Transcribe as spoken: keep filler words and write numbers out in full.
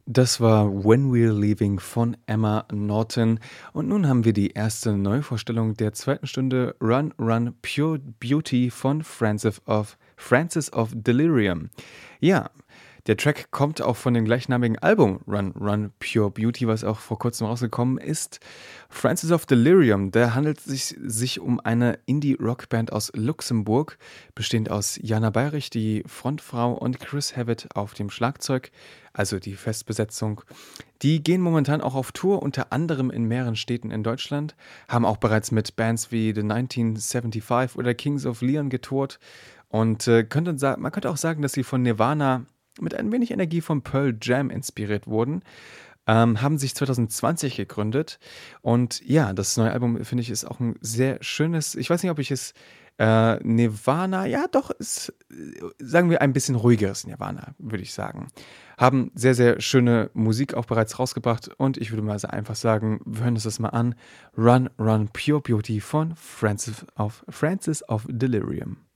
Das war „When We're Leaving“ von Emma Norton. Und nun haben wir die erste Neuvorstellung der zweiten Stunde „Run, Run, Pure Beauty“ von Francis of Francis of Delirium. Ja, der Track kommt auch von dem gleichnamigen Album „Run, Run, Pure Beauty“, was auch vor Kurzem rausgekommen ist. Francis of Delirium, da handelt es sich sich um eine Indie-Rockband aus Luxemburg, bestehend aus Jana Beirich, die Frontfrau, und Chris Hewitt auf dem Schlagzeug, also die Festbesetzung. Die gehen momentan auch auf Tour, unter anderem in mehreren Städten in Deutschland, haben auch bereits mit Bands wie The neunzehnhundertfünfundsiebzig oder Kings of Leon getourt und, äh, könnte sa man könnte auch sagen, dass sie von Nirvana mit ein wenig Energie von Pearl Jam inspiriert wurden, ähm, haben sich zwanzig zwanzig gegründet und ja, das neue Album, finde ich, ist auch ein sehr schönes, ich weiß nicht, ob ich es, äh, Nirvana, ja doch, ist, äh, sagen wir, ein bisschen ruhigeres Nirvana, würde ich sagen. Haben sehr, sehr schöne Musik auch bereits rausgebracht und ich würde mal sa einfach sagen, wir hören uns das mal an. „Run, Run, Pure Beauty“ von Francis of Francis of Delirium.